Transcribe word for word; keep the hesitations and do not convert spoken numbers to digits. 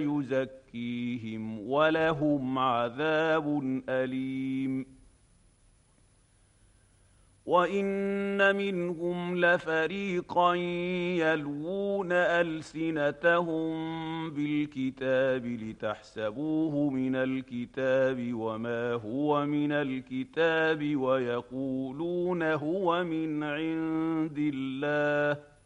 يزكيهم ولهم عذاب أليم. وإن منهم لفريقا يلوون ألسنتهم بالكتاب لتحسبوه من الكتاب وما هو من الكتاب ويقولون هو من عند الله